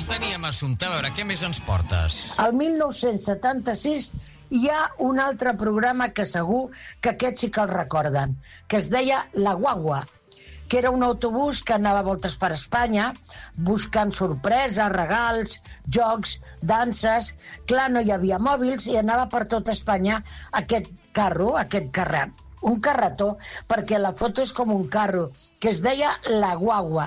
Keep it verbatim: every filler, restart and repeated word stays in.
més teníem, Assumpta? A veure, què més ens portes? El mil nou-cents setanta-sis hi ha un altre programa que segur que aquests sí que el recorden, que es deia La Guagua, que era un autobús que anava a voltes per Espanya buscant sorpreses, regals, jocs, danses. Clar, no hi havia mòbils i anava per tot Espanya aquest carro, aquest carrer, un carretó, perquè la foto és com un carro, que es deia La Guagua.